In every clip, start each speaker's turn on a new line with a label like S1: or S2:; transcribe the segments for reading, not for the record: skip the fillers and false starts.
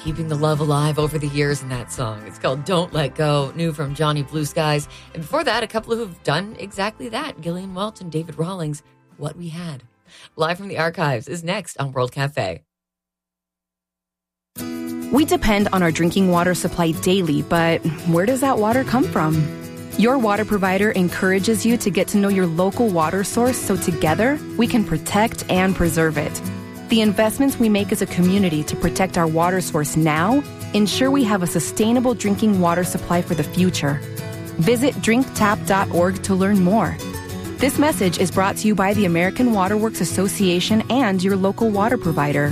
S1: keeping the love alive over the years in that song. It's called Don't Let Go, new from Johnny Blue Skies. And before that, a couple who've done exactly that, Gillian Welch and David Rawlings, What We Had. Live from the archives is next on World Cafe.
S2: We depend on our drinking water supply daily, but where does that water come from? Your water provider encourages you to get to know your local water source so together we can protect and preserve it. The investments we make as a community to protect our water source now ensure we have a sustainable drinking water supply for the future. Visit drinktap.org to learn more. This message is brought to you by the American Water Works Association and your local water provider.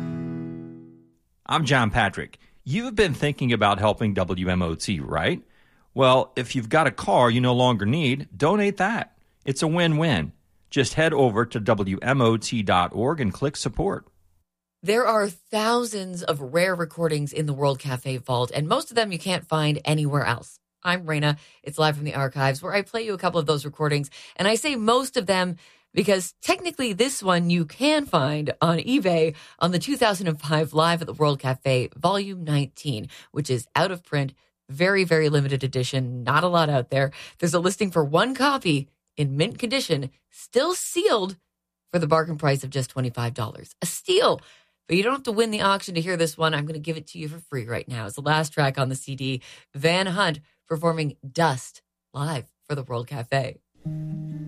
S3: I'm John Patrick. You've been thinking about helping WMOT, right? Well, if you've got a car you no longer need, donate that. It's a win-win. Just head over to WMOT.org and click support.
S1: There are thousands of rare recordings in the World Cafe vault, and most of them you can't find anywhere else. I'm Raina. It's live from the archives where I play you a couple of those recordings, and I say most of them because technically this one you can find on eBay on the 2005 Live at the World Cafe Volume 19, which is out of print, very, very limited edition, not a lot out there. There's a listing for one copy in mint condition, still sealed for the bargain price of just $25. A steal. But you don't have to win the auction to hear this one. I'm going to give it to you for free right now. It's the last track on the CD. Van Hunt performing Dust live for the World Cafe.